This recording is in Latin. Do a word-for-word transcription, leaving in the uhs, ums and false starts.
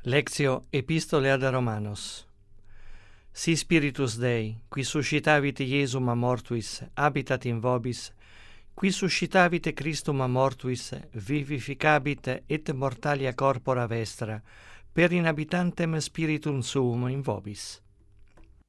Lectio Epistole ad Romanos. Si Spiritus Dei, qui suscitavit Iesum a mortuis, habitat in vobis, qui suscitavit Christum a mortuis, vivificabit et mortalia corpora vestra, per inhabitantem spiritum suum in vobis.